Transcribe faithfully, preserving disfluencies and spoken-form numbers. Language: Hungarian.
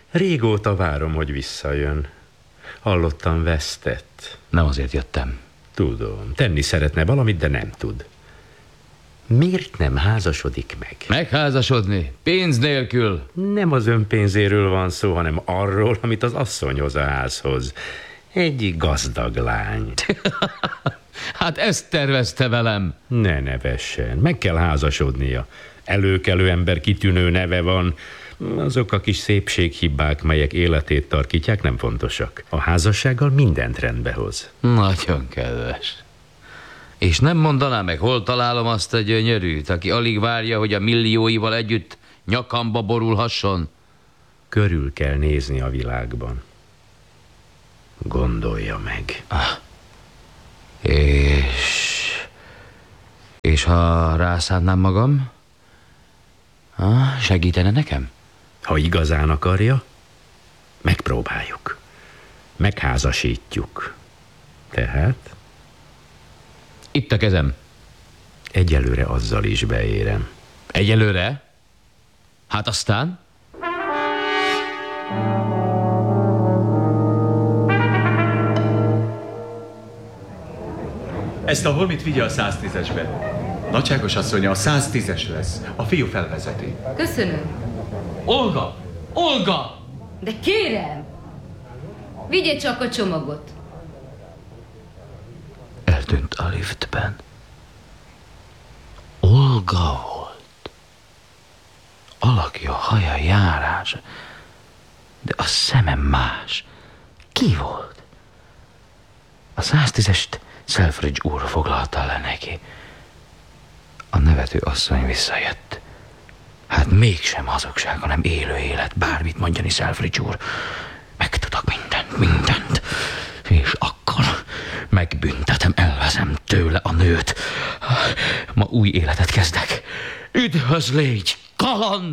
Régóta várom, hogy visszajön. Hallottam, vesztett. Nem azért jöttem. Tudom, tenni szeretne valamit, de nem tud. Miért nem házasodik meg? Megházasodni? Pénz nélkül? Nem az ön pénzéről van szó, hanem arról, amit az asszony hoz a házhoz. Egy gazdag lány. Hát ezt tervezte velem. Ne nevessen, meg kell házasodnia. Előkelő ember, kitűnő neve van. Azok a kis szépséghibák, melyek életét tarkítják, nem fontosak. A házassággal mindent rendbe hoz. Nagyon kedves. És nem mondaná meg, hol találom azt a gyönyörűt, aki alig várja, hogy a millióival együtt nyakamba borulhasson? Körül kell nézni a világban. Gondolja meg. Ah. És... És ha rászánnám magam? Ah, segítene nekem? Ha igazán akarja, megpróbáljuk. Megházasítjuk. Tehát? Itt a kezem. Egyelőre azzal is beérem. Egyelőre? Hát aztán? Ezt a holmit vigye a száztízesbe. Nagyságos asszonya, a száztízes lesz. A fiú felvezeti. Köszönöm. Olga! Olga! De kérem! Vigye csak a csomagot. Eltűnt a liftben. Olga volt. Alakja, haja, járás. De a szeme más. Ki volt? A száztízest Selfridge úr foglalta le neki. A nevető asszony visszajött. Hát mégsem hazugság, hanem élő élet. Bármit mondjani, Selfridge úr. Megtudok mindent, mindent. És akkor megbüntetem, elveszem tőle a nőt. Ma új életet kezdek. Üdvös légy, kaland!